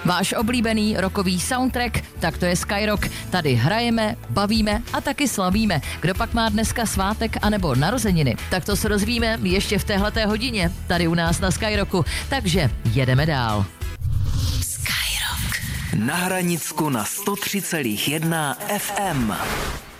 Váš oblíbený rockový soundtrack, tak to je Skyrock. Tady hrajeme, bavíme a taky slavíme. Kdo pak má dneska svátek anebo narozeniny, tak to se dozvíme ještě v téhleté hodině, tady u nás na Skyrocku. Takže jedeme dál. Skyrock. Na Hranicku na 103,1 FM.